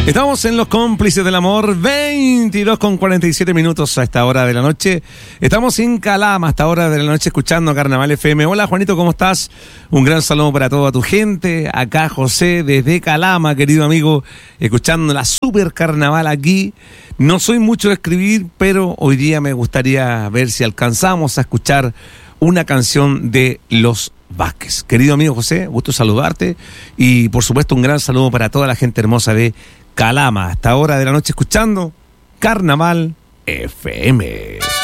Estamos en Los Cómplices del Amor, 22:47 a esta hora de la noche. Estamos en Calama a esta hora de la noche escuchando Carnaval FM. Hola Juanito, ¿cómo estás? Un gran saludo para toda tu gente. Acá José desde Calama, querido amigo, escuchando la Super Carnaval aquí. No soy mucho de escribir, pero hoy día me gustaría ver si alcanzamos a escuchar una canción de Los Vázquez. Querido amigo José, gusto saludarte y por supuesto un gran saludo para toda la gente hermosa de Calama, hasta hora de la noche escuchando Carnaval FM.